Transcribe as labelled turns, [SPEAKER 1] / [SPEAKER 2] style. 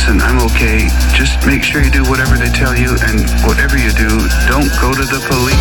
[SPEAKER 1] listen, I'm okay. Just make sure you do whatever they tell you, and whatever you do, don't go to the police.